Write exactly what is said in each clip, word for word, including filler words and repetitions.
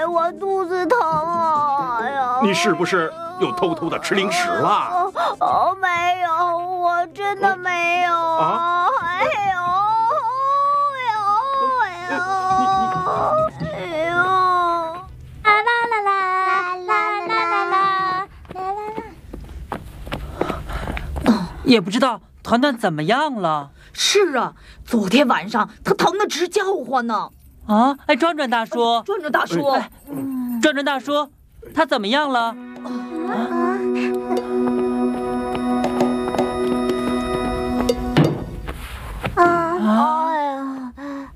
我肚子疼啊！哎呀， 你是不是又偷偷的吃零食了？ 哦，没有，我真的没有啊！哎呦，哎呦，哎呦，哎呦！ 啦啦啦啦啦啦啦啦啦啦！ 也不知道团团怎么样了。 是啊，昨天晚上他疼得直叫唤呢。 啊，哎，转转大叔， 转转大叔， 哎，转转大叔，他怎么样了？ 啊！哎呀，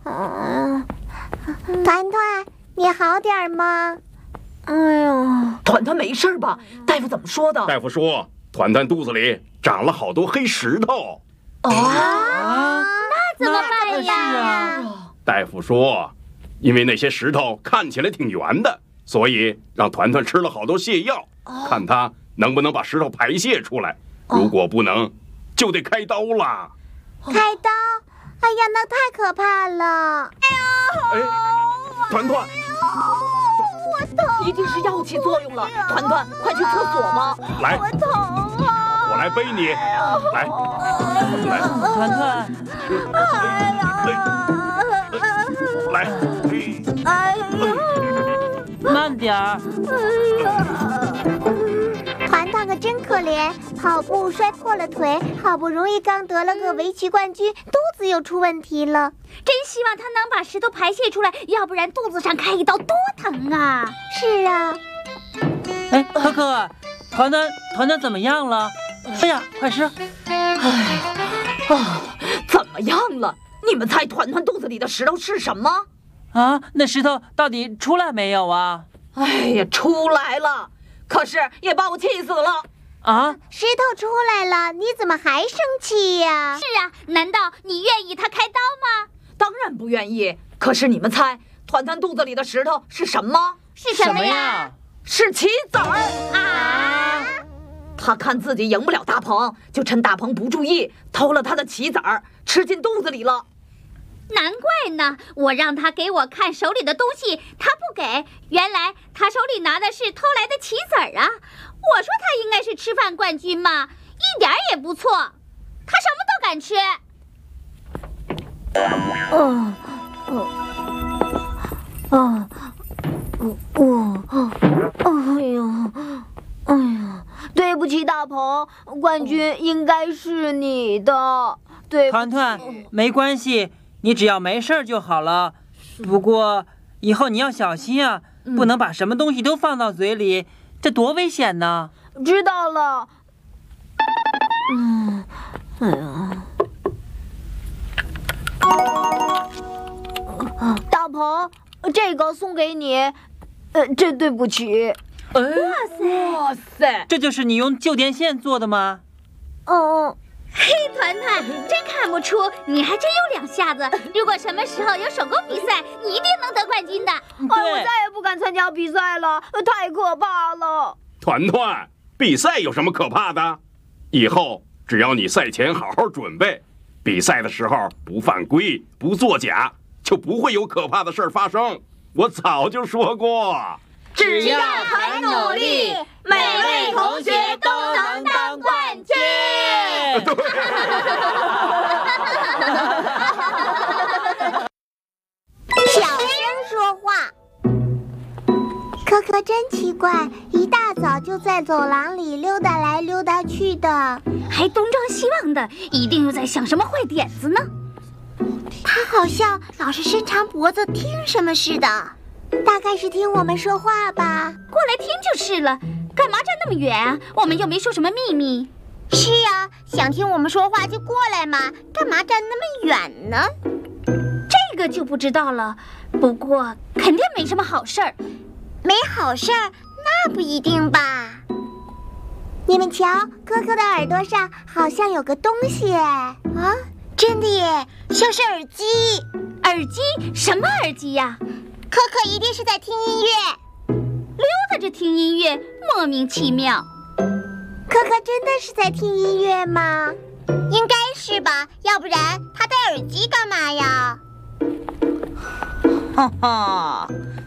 团团，你好点吗？ 哎呀， 团团没事吧？大夫怎么说的？ 大夫说，团团肚子里长了好多黑石头。 啊， 那怎么办呀？ 是啊， 大夫说，因为那些石头看起来挺圆的，所以让团团吃了好多泻药，看他能不能把石头排泄出来。如果不能，就得开刀了。 开刀？哎呀，那太可怕了！ 哎，团团， 我疼， 一定是药起作用了。团团，快去厕所吧。 来， 我疼啊！ 我来背你。来，来， 团团， 来， 哎呀， 慢点儿。 团团可真可怜，跑步摔破了腿，好不容易刚得了个围棋冠军，肚子又出问题了。 真希望他能把石头排泄出来，要不然肚子上开一刀多疼啊！ 是啊， 哎，可可，团团团团怎么样了？哎呀，快吃！ 哎啊，怎么样了？你们猜团团肚子里的石头是什么？ 啊，那石头到底出来没有啊？ 哎呀，出来了，可是也把我气死了。 啊， 石头出来了，你怎么还生气呀？ 是啊，难道你愿意他开刀吗？ 当然不愿意。可是你们猜，团团肚子里的石头是什么？ 是什什么呀？ 么呀？ 是棋子儿啊！ 他看自己赢不了大鹏，就趁大鹏不注意，偷了他的棋子儿，吃进肚子里了。 难怪呢，我让他给我看手里的东西，他不给。原来他手里拿的是偷来的棋子儿啊！我说他应该是吃饭冠军嘛，一点也不错，他什么都敢吃。 嗯，嗯，嗯，嗯，嗯，哎呀，哎呀，对不起，大鹏，冠军应该是你的。对， 团团，没关系，你只要没事就好了。不过以后你要小心啊，不能把什么东西都放到嘴里，这多危险呢！ 知道了。嗯，哎呀，大鹏，这个送给你。呃，真对不起。 哎，哇塞，哇塞， 这就是你用旧电线做的吗？ 嗯。 嘿，团团，真看不出，你还真有两下子。如果什么时候有手工比赛，你一定能得冠军的。 哎，我再也不敢参加比赛了，太可怕了。 团团，比赛有什么可怕的？以后只要你赛前好好准备，比赛的时候不犯规、不作假，就不会有可怕的事儿发生。我早就说过， 只要很努力，每位同学都能当冠军。 小声说话。可可真奇怪，一大早就在走廊里溜达来溜达去的， 还东张西望的，一定又在想什么坏点子呢。 他好像老是伸长脖子听什么似的，大概是听我们说话吧。 过来听就是了，干嘛站那么远啊？我们又没说什么秘密。 是啊，想听我们说话就过来嘛，干嘛站那么远呢？ 这个就不知道了，不过肯定没什么好事儿。 没好事儿？那不一定吧。你们瞧，哥哥的耳朵上好像有个东西啊，真的耶，像是耳机。 耳机？什么耳机呀？ 可可一定是在听音乐， 溜达着听音乐，莫名其妙。 可可真的是在听音乐吗？应该是吧，要不然他戴耳机干嘛呀？ 哈哈，